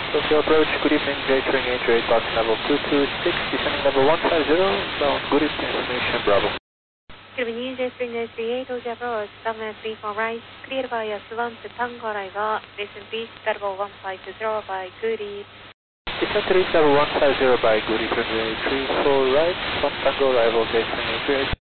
Tokyo approach, good evening, J388, box level 226, descending level 150, bound, good destination, Bravo. Good evening, J388, Tokyo approach, runway 34 right, clear via Swan to Tango arrival, descend beach level 150 by Goody. Descend to reach level 150 by Goody, runway 34 right, Swan Tango arrival, J388.